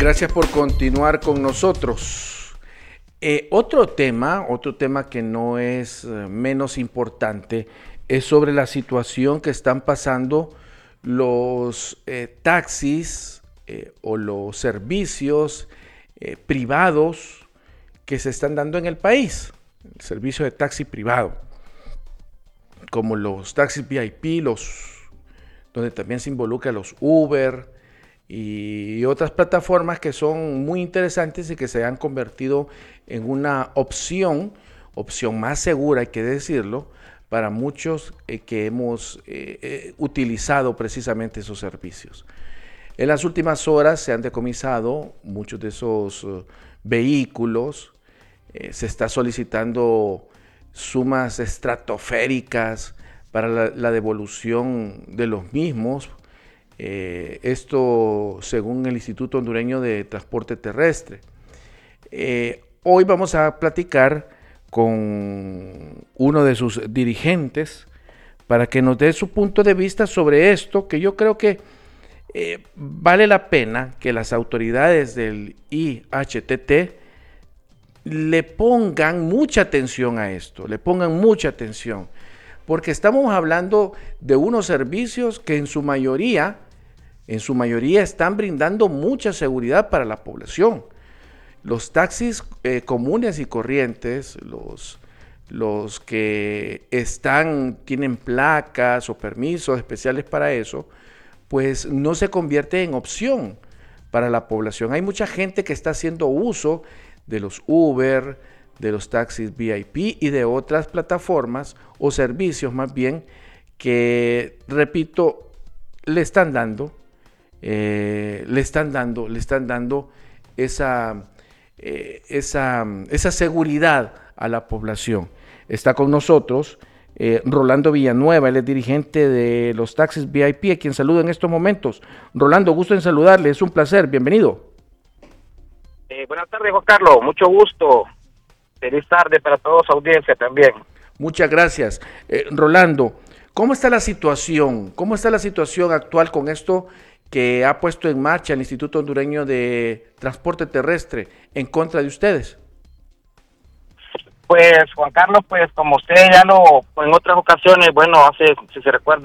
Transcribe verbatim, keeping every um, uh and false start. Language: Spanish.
Gracias por continuar con nosotros. Eh, otro tema, otro tema que no es eh, menos importante, es sobre la situación que están pasando los eh, taxis eh, o los servicios eh, privados que se están dando en el país. El servicio de taxi privado, como los taxis V I P, los, donde también se involucra los Uber y otras plataformas que son muy interesantes y que se han convertido en una opción, opción más segura, hay que decirlo, para muchos eh, que hemos eh, eh, utilizado precisamente esos servicios. En las últimas horas se han decomisado muchos de esos uh, vehículos, eh, se está solicitando sumas estratosféricas para la, la devolución de los mismos. Eh, esto según el Instituto Hondureño de Transporte Terrestre. Eh, hoy vamos a platicar con uno de sus dirigentes para que nos dé su punto de vista sobre esto, que yo creo que eh, vale la pena que las autoridades del I H T T le pongan mucha atención a esto, le pongan mucha atención, porque estamos hablando de unos servicios que en su mayoría En su mayoría están brindando mucha seguridad para la población. Los taxis eh, comunes y corrientes, los, los que están, tienen placas o permisos especiales para eso, pues no se convierte en opción para la población. Hay mucha gente que está haciendo uso de los Uber, de los taxis V I P y de otras plataformas o servicios más bien que, repito, le están dando Eh, le están dando, le están dando esa, eh, esa, esa seguridad a la población. Está con nosotros eh, Rolando Villanueva, él es dirigente de los taxis V I P, a quien saludo en estos momentos. Rolando, gusto en saludarle, es un placer, bienvenido. Eh, buenas tardes, Juan Carlos, mucho gusto. Feliz tarde para toda su audiencia también. Muchas gracias. Eh, Rolando, ¿cómo está la situación? ¿Cómo está la situación actual con esto que ha puesto en marcha el Instituto Hondureño de Transporte Terrestre en contra de ustedes? Pues, Juan Carlos, pues como usted ya lo, en otras ocasiones, bueno, hace, si se recuerda,